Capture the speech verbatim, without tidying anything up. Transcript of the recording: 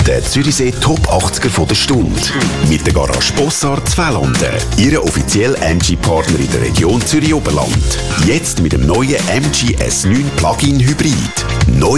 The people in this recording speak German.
Der Zürichsee Top achtziger von der Stunde. Mit der Garage Bossard Zweitlanden. Ihre offizielle M G-Partner in der Region Zürich-Oberland. Jetzt mit dem neuen M G S neun Plug-in Hybrid. Neu